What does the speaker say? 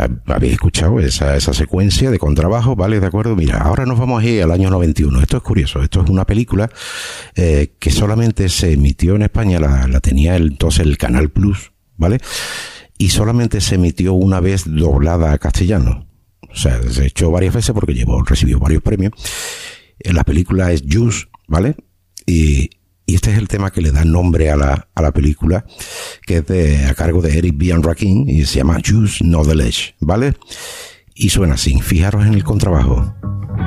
habéis escuchado esa secuencia de contrabajo, ¿vale? De acuerdo. Mira, ahora nos vamos a ir al año 91. Esto es curioso. Esto es una película que solamente se emitió en España, la tenía entonces el Canal Plus, ¿vale? Y solamente se emitió una vez doblada a castellano. O sea, se echó varias veces porque recibió varios premios. La película es Juice, ¿vale? Y este es el tema que le da nombre a la película, que es a cargo de Eric B. and Rakim, y se llama Juice, Not the Ledge, ¿vale? Y suena así, fijaros en el contrabajo.